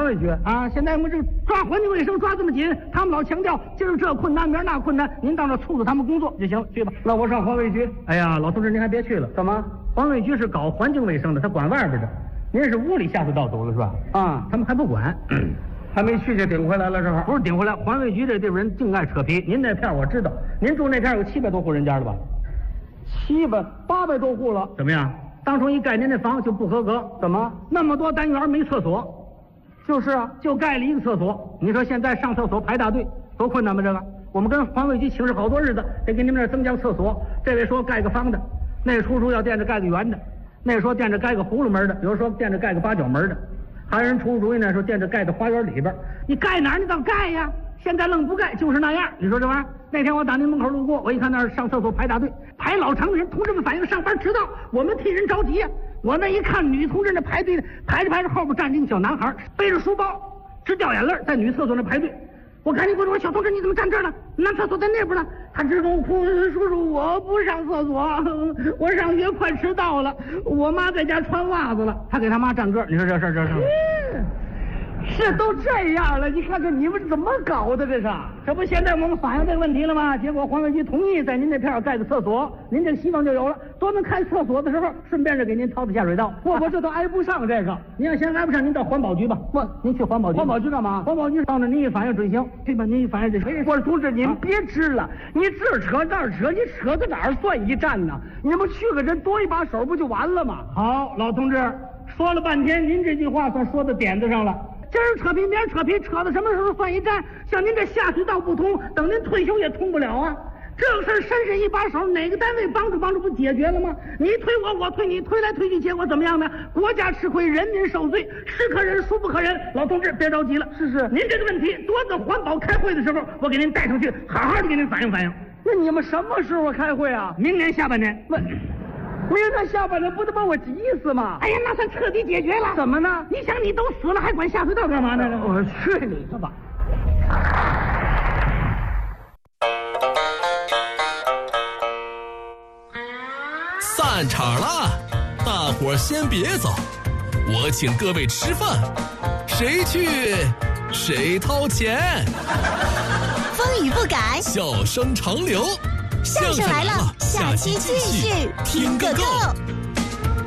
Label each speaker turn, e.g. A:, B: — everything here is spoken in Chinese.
A: 卫局
B: 啊！现在我们这抓环境卫生抓这么紧，他们老强调今儿这困难明儿那困难，您到那促使他们工作就行，去吧。
A: 那我上环卫局。
B: 哎呀，老同志您还别去了，
A: 干嘛？
B: 环卫局是搞环境卫生的，他管外边的，您是屋里下水道堵了是吧？
A: 啊，
B: 他们还不管。
A: 还没去就顶回来了，正好。
B: 不是顶回来，环卫局这地方人净爱扯皮。您那片我知道，您住那片有700多户人家了吧
A: ？800多户了。
B: 怎么样？当初一盖您那房就不合格，
A: 怎么？
B: 那么多单元没厕所？
A: 就是啊，
B: 就盖了一个厕所。你说现在上厕所排大队，多困难吗？这个，我们跟环卫局请示好多日子，得给你们这儿增加厕所。这位说盖个方的，那位出要垫着盖个圆的，那位说垫着盖个葫芦门的，有人说垫着盖个8角门的。还有人出主意呢，说垫着盖在花园里边，你盖哪儿你倒盖呀！现在愣不盖，就是那样。你说这玩意儿？那天我打您门口路过，我一看那儿上厕所排大队，排老长的人，同志们反映上班迟到，我们替人着急呀。我那一看女同志那排队，排着排着后边站着一个小男孩，背着书包，直掉眼泪，在女厕所那排队。我赶紧过去，我说小同志你怎么站这儿了？男厕所在那边呢。他直跟我哭，叔叔我不上厕所，我上学快迟到了，我妈在家穿袜子了。他给他妈站个，你说这事儿
A: 是都这样了，你看看你们怎么搞的？
B: 这不现在我们反映这个问题了吗？结果环卫局同意在您这片盖个厕所，您这个希望就有了。多能开厕所的时候，顺便是给您掏的下水道。
A: 我这都挨不上这个。
B: 您要嫌挨不上，您到环保局吧。您去环保局。
A: 环保局干嘛？
B: 环保局到那您一反映准行，去吧。您一反映就行。
A: 我说同志，您别支了，你这扯那儿扯，你扯到哪儿算一站呢？你们去个人多一把手不就完了吗？
B: 好，老同志说了半天，您这句话算说到点子上了。今儿扯皮，明儿扯皮，扯到什么时候算一站？像您这下水道不通，等您退休也通不了啊！这个事儿伸伸一把手，哪个单位帮助不解决了吗？你推我，我推你，推来推去，结果怎么样呢？国家吃亏，人民受罪，是可忍，孰不可忍。老同志别着急了，
A: 是，
B: 您这个问题多次环保开会的时候，我给您带上去，好好的给您反映反映。
A: 那你们什么时候开会啊？
B: 明年下半年。
A: 明天下半年不得把我急死吗？
B: 哎呀，那算彻底解决了。
A: 怎么呢？
B: 你想你都死了，还管下水道干嘛呢？
A: 我去你的吧！
C: 散场了，大伙儿先别走，我请各位吃饭，谁去谁掏钱。
D: 风雨不改，
C: 笑声长流。
D: 相声来了，下期继续听个够。